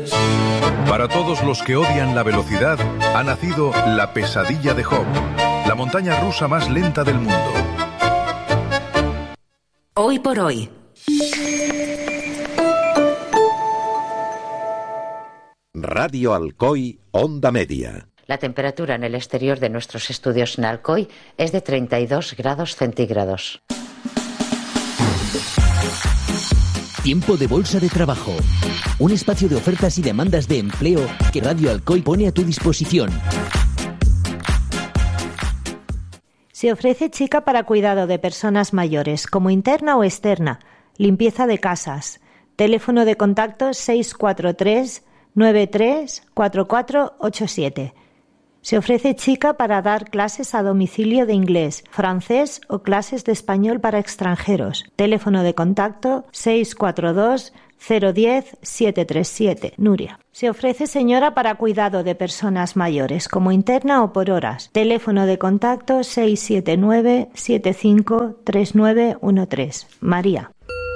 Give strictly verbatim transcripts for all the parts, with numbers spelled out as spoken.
Para todos los que odian la velocidad, ha nacido la pesadilla de Job, la montaña rusa más lenta del mundo. Hoy por hoy. Radio Alcoy, Onda Media. La temperatura en el exterior de nuestros estudios en Alcoy es de treinta y dos grados centígrados. Tiempo de Bolsa de Trabajo. Un espacio de ofertas y demandas de empleo que Radio Alcoy pone a tu disposición. Se ofrece chica para cuidado de personas mayores, como interna o externa, limpieza de casas. Teléfono de contacto seis cuatro tres, nueve tres, cuatro cuatro ocho siete. Se ofrece chica para dar clases a domicilio de inglés, francés o clases de español para extranjeros. Teléfono de contacto seis cuatro dos, cero uno cero, siete tres siete. Nuria. Se ofrece señora para cuidado de personas mayores, como interna o por horas. Teléfono de contacto seis siete nueve, siete cinco tres nueve uno tres. María.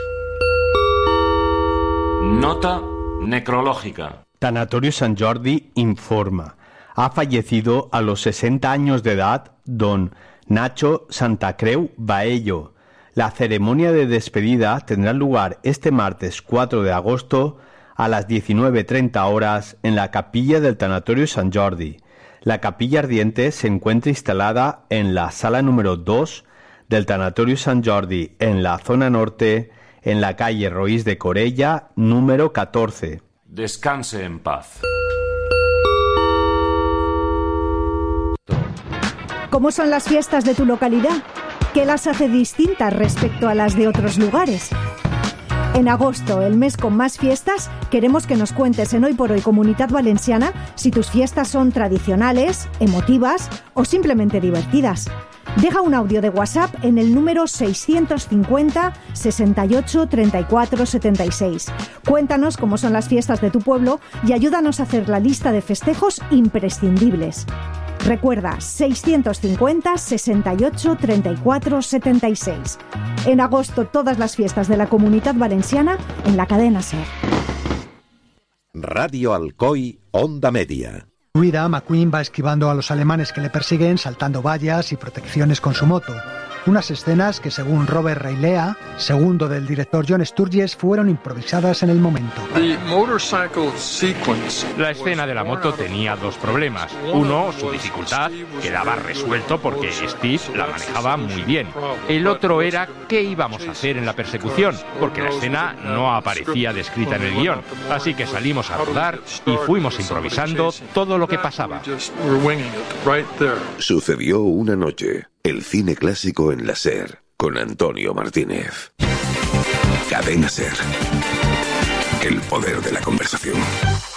Nota necrológica. Tanatorio Sant Jordi informa. Ha fallecido a los sesenta años de edad don Nacho Santacreu Baello. La ceremonia de despedida tendrá lugar este martes cuatro de agosto a las diecinueve treinta horas en la capilla del Tanatorio Sant Jordi. La capilla ardiente se encuentra instalada en la sala número dos del Tanatorio Sant Jordi, en la zona norte, en la calle Roís de Corella, número catorce. Descanse en paz. ¿Cómo son las fiestas de tu localidad? ¿Qué las hace distintas respecto a las de otros lugares? En agosto, el mes con más fiestas, queremos que nos cuentes en Hoy por Hoy Comunitat Valenciana si tus fiestas son tradicionales, emotivas o simplemente divertidas. Deja un audio de WhatsApp en el número seiscientos cincuenta, sesenta y ocho, treinta y cuatro, setenta y seis. Cuéntanos cómo son las fiestas de tu pueblo y ayúdanos a hacer la lista de festejos imprescindibles. Recuerda, seiscientos cincuenta, sesenta y ocho, treinta y cuatro, setenta y seis. En agosto, todas las fiestas de la Comunitat Valenciana en la cadena SER. Radio Alcoy, Onda Media. Huida, McQueen va esquivando a los alemanes que le persiguen, saltando vallas y protecciones con su moto. Unas escenas que, según Robert Reilea, segundo del director John Sturges, fueron improvisadas en el momento. La escena de la moto tenía dos problemas. Uno, su dificultad, quedaba resuelto porque Steve la manejaba muy bien. El otro era qué íbamos a hacer en la persecución, porque la escena no aparecía descrita en el guión. Así que salimos a rodar y fuimos improvisando todo lo que pasaba. Sucedió una noche. El cine clásico en la SER, con Antonio Martínez. Cadena SER. El poder de la conversación.